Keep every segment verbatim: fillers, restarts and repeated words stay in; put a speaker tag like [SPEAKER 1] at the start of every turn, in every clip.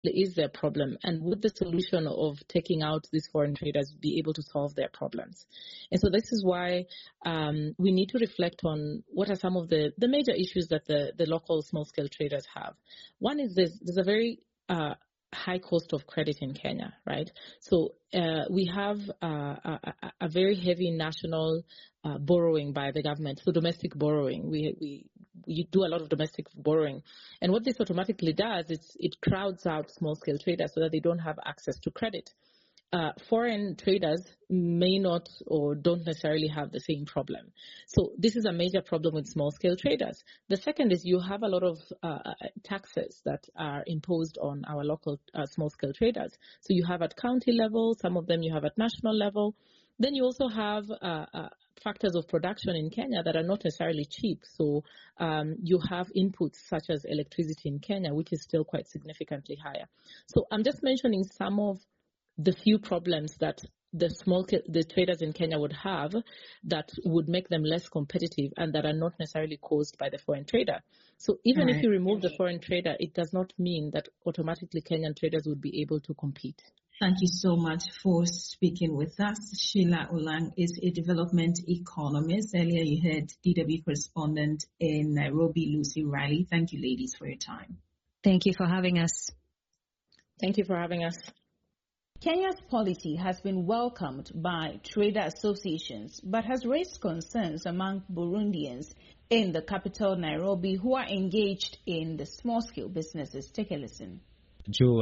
[SPEAKER 1] actually is their problem, and would the solution of taking out these foreign traders be able to solve their problems? And so this is why um, we need to reflect on what are some of the, the major issues that the, the local small-scale traders have. One is this, there's a very uh, high cost of credit in Kenya, right? So uh, we have uh, a, a very heavy national uh, borrowing by the government, so domestic borrowing. We, we we do a lot of domestic borrowing. And what this automatically does is it crowds out small-scale traders so that they don't have access to credit. Uh, foreign traders may not or don't necessarily have the same problem. So this is a major problem with small-scale traders. The second is you have a lot of uh, taxes that are imposed on our local uh, small-scale traders. So you have at county level, some of them you have at national level. Then you also have uh, uh, factors of production in Kenya that are not necessarily cheap. So um, you have inputs such as electricity in Kenya, which is still quite significantly higher. So I'm just mentioning some of the few problems that the small the traders in Kenya would have that would make them less competitive and that are not necessarily caused by the foreign trader. So even right. if you remove the foreign trader, it does not mean that automatically Kenyan traders would be able to compete.
[SPEAKER 2] Thank you so much for speaking with us. Sheila Olang is a development economist. Earlier you heard D W correspondent in Nairobi, Lucy Riley. Thank you, ladies, for your time.
[SPEAKER 3] Thank you for having us.
[SPEAKER 1] Thank you for having us.
[SPEAKER 2] Kenya's policy has been welcomed by trader associations, but has raised concerns among Burundians in the capital, Nairobi, who are engaged in the small-scale businesses. Take a listen.
[SPEAKER 4] There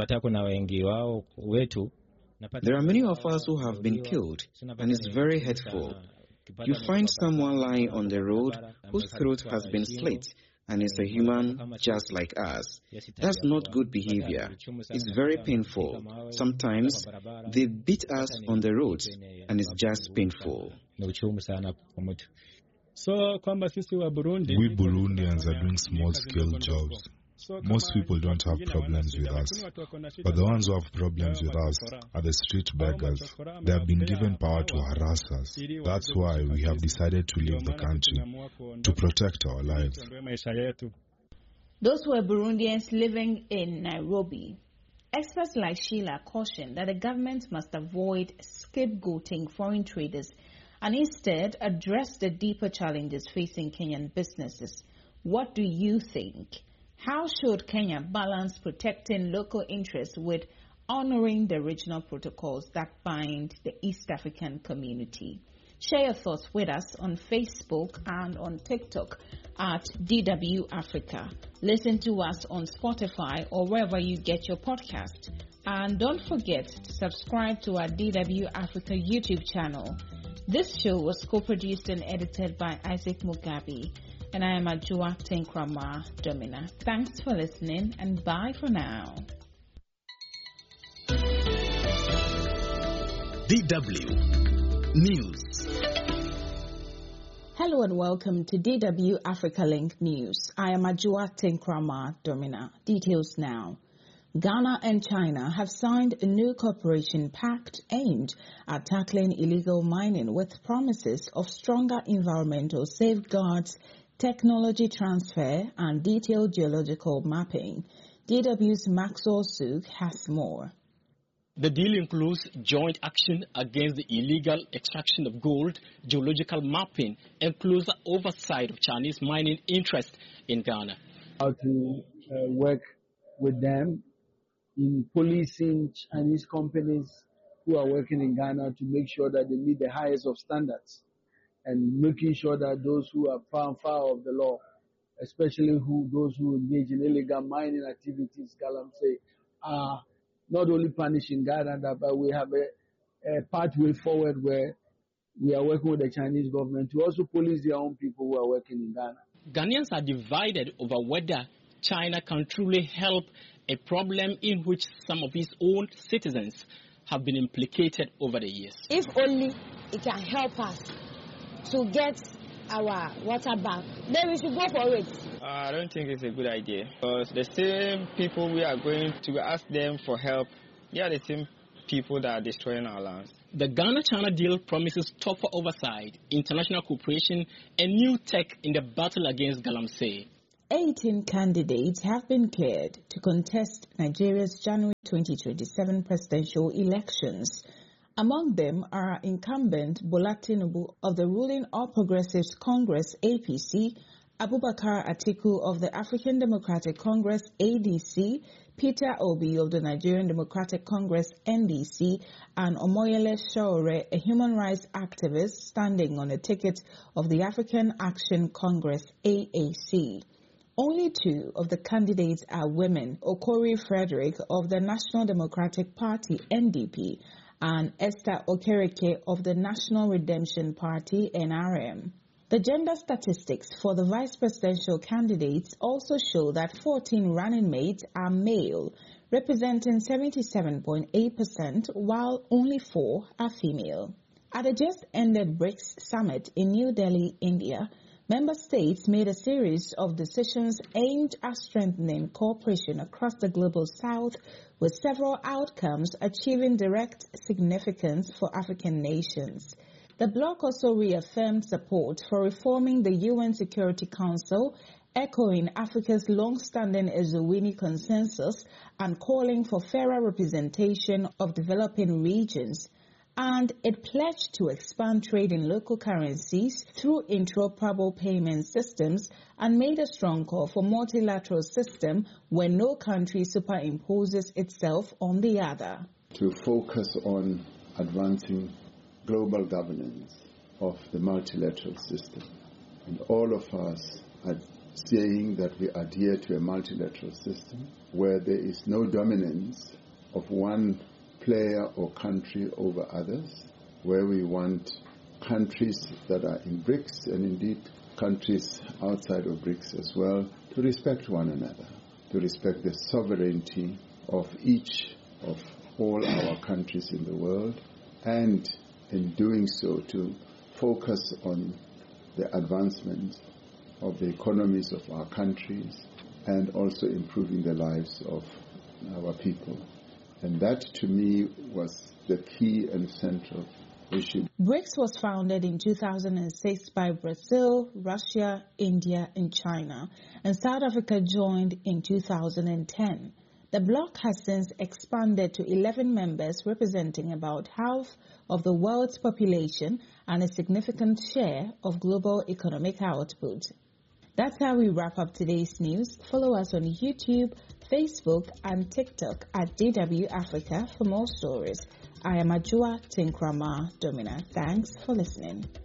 [SPEAKER 5] are many of us who have been killed, and it's very hurtful. You find someone lying on the road whose throat has been slit, and is a human just like us. That's not good behavior. It's very painful. Sometimes they beat us on the roads, and it's just painful.
[SPEAKER 6] We Burundians are doing small-scale jobs. Most people don't have problems with us, but the ones who have problems with us are the street beggars. They have been given power to harass us. That's why we have decided to leave the country, to protect our lives.
[SPEAKER 2] Those were Burundians living in Nairobi. Experts like Sheila caution that the government must avoid scapegoating foreign traders and instead address the deeper challenges facing Kenyan businesses. What do you think? How should Kenya balance protecting local interests with honoring the regional protocols that bind the East African community? Share your thoughts with us on Facebook and on TikTok at D W Africa. Listen to us on Spotify or wherever you get your podcast. And don't forget to subscribe to our D W Africa YouTube channel. This show was co-produced and edited by Isaac Mugabe. And I am Ajua Tenkrama Domina. Thanks for listening and bye for now.
[SPEAKER 7] D W News.
[SPEAKER 2] Hello and welcome to D W Africa Link News. I am Ajua Tenkrama Domina. Details now. Ghana and China have signed a new cooperation pact aimed at tackling illegal mining with promises of stronger environmental safeguards, technology transfer, and detailed geological mapping. D W's Maxwell Suk has more.
[SPEAKER 8] The deal includes joint action against the illegal extraction of gold, geological mapping, and closer oversight of Chinese mining interests in Ghana.
[SPEAKER 9] How to uh, work with them in policing Chinese companies who are working in Ghana to make sure that they meet the highest of standards, and making sure that those who are far and far of the law, especially who those who engage in illegal mining activities, Galamsey, are not only punished in Ghana, but we have a, a pathway forward where we are working with the Chinese government to also police their own people who are working in Ghana.
[SPEAKER 8] Ghanaians are divided over whether China can truly help a problem in which some of its own citizens have been implicated over the years.
[SPEAKER 10] If only it can help us to get our water back, then we should go for it.
[SPEAKER 11] Uh, I don't think it's a good idea, because the same people we are going to ask them for help, they are the same people that are destroying our lands.
[SPEAKER 8] The Ghana-China deal promises tougher oversight, international cooperation, and new tech in the battle against Galamsey.
[SPEAKER 2] eighteen candidates have been cleared to contest Nigeria's January twenty twenty-seven presidential elections. Among them are incumbent Bola Tinubu of the ruling All Progressives Congress A P C, Abubakar Atiku of the African Democratic Congress A D C, Peter Obi of the Nigerian Democratic Congress N D C, and Omoyele Sowore, a human rights activist standing on a ticket of the African Action Congress A A C. Only two of the candidates are women, Okori Frederick of the National Democratic Party N D P and Esther Okereke of the National Redemption Party N R M. The gender statistics for the vice presidential candidates also show that fourteen running mates are male, representing seventy-seven point eight percent, while only four are female. At the just-ended BRICS summit in New Delhi, India, member states made a series of decisions aimed at strengthening cooperation across the global south, with several outcomes achieving direct significance for African nations. The bloc also reaffirmed support for reforming the U N Security Council, echoing Africa's long-standing Ezewini consensus and calling for fairer representation of developing regions. And it pledged to expand trade in local currencies through interoperable payment systems and made a strong call for multilateral system where no country superimposes itself on the other.
[SPEAKER 4] To focus on advancing global governance of the multilateral system. And all of us are saying that we adhere to a multilateral system where there is no dominance of one player or country over others, where we want countries that are in BRICS and indeed countries outside of BRICS as well to respect one another, to respect the sovereignty of each of all our countries in the world, and in doing so to focus on the advancement of the economies of our countries and also improving the lives of our people. And that, to me, was the key and central issue.
[SPEAKER 2] BRICS was founded in two thousand six by Brazil, Russia, India, and China, and South Africa joined in two thousand ten. The bloc has since expanded to eleven members, representing about half of the world's population and a significant share of global economic output. That's how we wrap up today's news. Follow us on YouTube, Facebook, and TikTok at D W Africa for more stories. I am Ajua Tinkrama Domina. Thanks for listening.